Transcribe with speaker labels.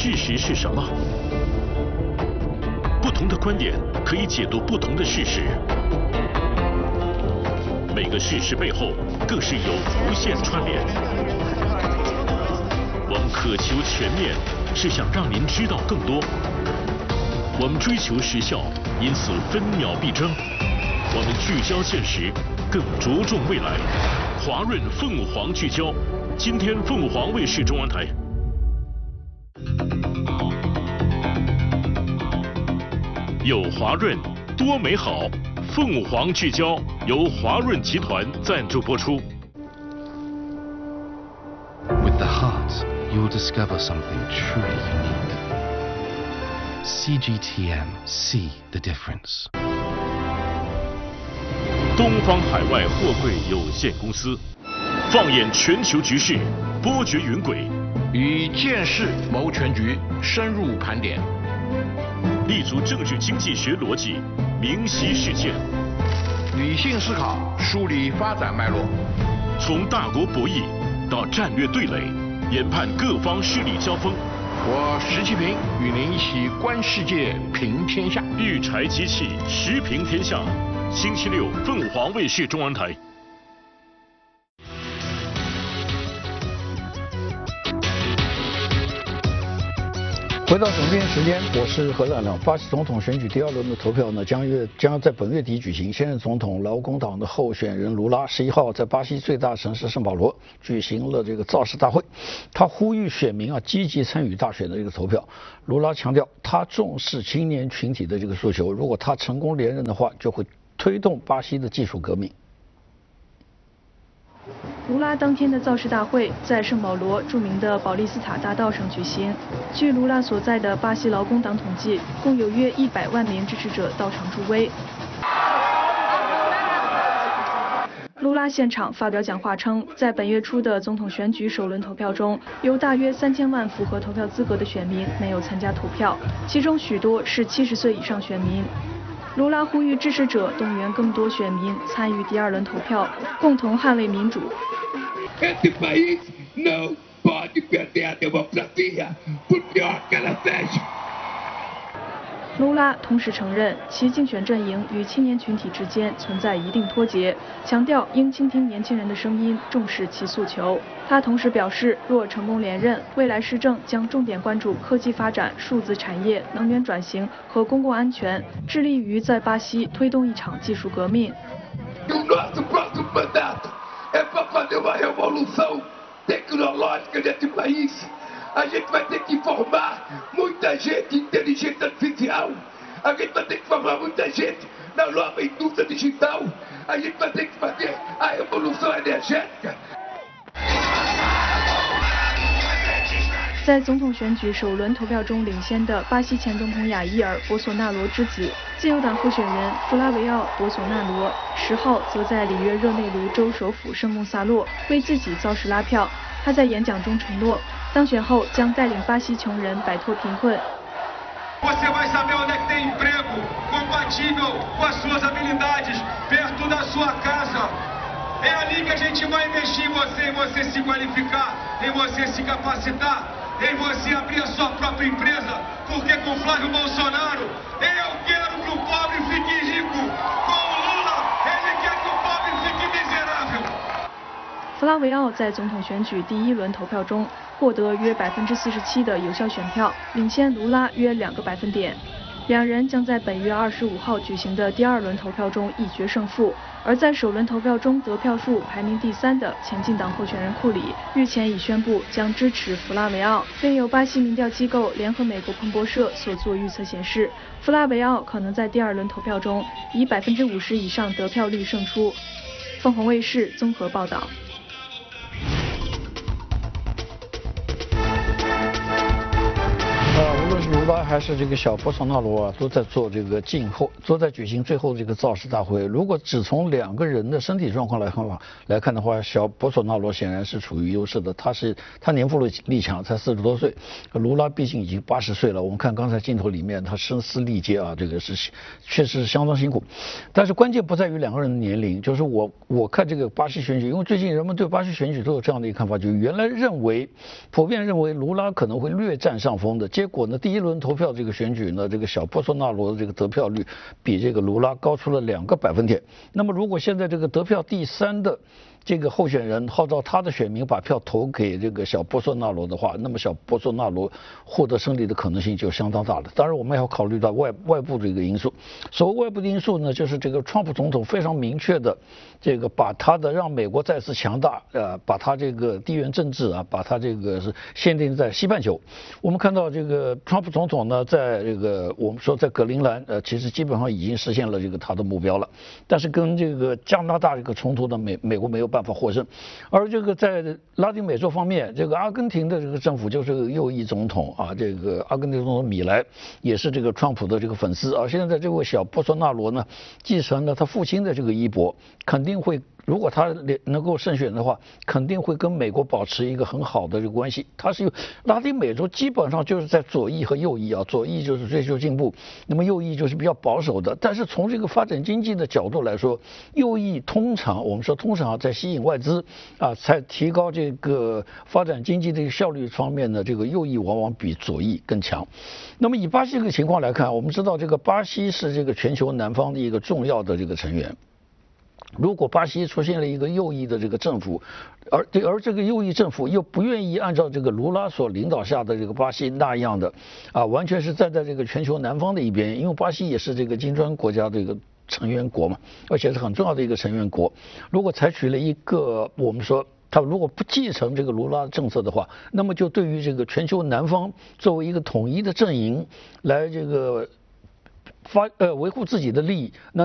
Speaker 1: 事实是什么？不同的观点可以解读不同的事实，每个事实背后更是有无限串联。我们渴求全面，是想让您知道更多。我们追求时效，因此分秒必争。我们聚焦现实，更着重未来。华润凤凰聚焦，今天凤凰卫视中文台。有华润，多美好。凤凰聚焦由华润集团赞助播出。
Speaker 2: With the heart, you'll discover something truly unique. CGTN, see the difference.
Speaker 1: 东方海外货柜有限公司，放眼全球局势，波谲云诡，
Speaker 3: 以见识谋全局，深入盘点，
Speaker 1: 立足政治经济学逻辑，明晰事件，
Speaker 3: 理性思考，梳理发展脉络，
Speaker 1: 从大国博弈到战略对垒，研判各方势力交锋。
Speaker 3: 我石其平与您一起观世界，评天下。
Speaker 1: 育才机器，时评天下。星期六，凤凰卫视中文台。
Speaker 4: 回到总编时间，我是何亮亮。巴西总统选举第2轮的投票呢，将在本月底举行。现任总统劳工党的候选人卢拉11号在巴西最大城市圣保罗举行了这个造势大会，他呼吁选民积极参与大选的这个投票。卢拉强调，他重视青年群体的这个诉求，如果他成功连任的话，就会推动巴西的技术革命。
Speaker 5: 卢拉当天的造势大会在圣保罗著名的保利斯塔大道上举行。据卢拉所在的巴西劳工党统计，共有约100万名支持者到场助威。卢拉现场发表讲话称，在本月初的总统选举首轮投票中，有大约3000万符合投票资格的选民没有参加投票，其中许多是70岁以上选民。卢拉呼吁支持者动员更多选民参与第2轮投票，共同捍卫民主。卢拉同时承认，其竞选阵营与青年群体之间存在一定脱节，强调应倾听年轻人的声音，重视其诉求。他同时表示，若成功连任，未来施政将重点关注科技发展、数字产业、能源转型和公共安全，致力于在巴西推动一场技术革命。
Speaker 6: A gente vai ter que formar muita gente inteligente artificial. A gente vai ter que formar muita gente na nova indústria digital. A gente vai ter que fazer a revolução energética.
Speaker 5: 在总统选举首轮投票中领先的巴西前总统亚伊尔·博索纳罗之子、自由党候选人弗拉维奥·博索纳罗10号则在里约热内卢州首府圣贡萨洛为自己造势拉票。他在演讲中承诺，当选后将带领巴西穷人摆脱贫困。
Speaker 7: Você vai saber onde é que tem emprego compatível com as suas habilidades, perto da sua casa. É ali que a gente vai investir em você se qualificar, em você se capacitar, em você abrir a sua própria empresa. Porque com Flávio Bolsonaro, eu quero que o pobre fique rico. Com o Lula, ele quer que o pobre fique miserável.
Speaker 5: 弗拉维奥在总统选举第1轮投票中获得约47%的有效选票，领先卢拉约2个百分点。两人将在本月25号举行的第2轮投票中一决胜负。而在首轮投票中得票数排名第3的前进党候选人库里，日前已宣布将支持弗拉维奥。另有巴西民调机构联合美国彭博社所做预测显示，弗拉维奥可能在第2轮投票中以50%以上得票率胜出。凤凰卫视综合报道。
Speaker 4: 无论是卢拉还是这个小波索纳罗啊，都在做这个都在举行最后这个造势大会。如果只从两个人的身体状况来看的话，小波索纳罗显然是处于优势的。他年富力强，才40多岁。卢拉毕竟已经80岁了。我们看刚才镜头里面，他声嘶力竭啊，这个是确实是相当辛苦。但是关键不在于两个人的年龄，就是我看这个巴西选举，因为最近人们对巴西选举都有这样的一个看法，就原来普遍认为卢拉可能会略占上风的，结果呢，第一轮投票这个选举呢，这个小波索纳罗的这个得票率比这个卢拉高出了2个百分点。那么如果现在这个得票第3的这个候选人号召他的选民把票投给这个小波索纳罗的话，那么小波索纳罗获得胜利的可能性就相当大了。当然我们也要考虑到外部这个因素。所谓外部的因素呢，就是这个川普总统非常明确的这个把他的让美国再次强大把他这个地缘政治啊，把他这个是限定在西半球。我们看到这个川普总统呢，在这个我们说在格陵兰其实基本上已经实现了这个他的目标了，但是跟这个加拿大这个冲突呢，美国没有办法获胜。而这个在拉丁美洲方面，这个阿根廷的这个政府就是个右翼总统啊，这个阿根廷总统米莱也是这个川普的这个粉丝。而现在这位小波索纳罗呢，继承了他父亲的这个衣钵，肯定会。如果他能够胜选的话，肯定会跟美国保持一个很好的这个关系。他是拉丁美洲基本上就是在左翼和右翼啊，左翼就是追求进步，那么右翼就是比较保守的。但是从这个发展经济的角度来说，右翼我们说通常在吸引外资啊，才提高这个发展经济的效率方面呢，这个右翼往往比左翼更强。那么以巴西这个情况来看，我们知道这个巴西是这个全球南方的一个重要的这个成员。如果巴西出现了一个右翼的这个政府，而这个右翼政府又不愿意按照这个卢拉所领导下的这个巴西那样的完全是站在这个全球南方的一边，因为巴西也是这个金砖国家的一个成员国嘛，而且是很重要的一个成员国。如果采取了一个我们说他如果不继承这个卢拉政策的话，那么就对于这个全球南方作为一个统一的阵营来这个维护自己的利益，那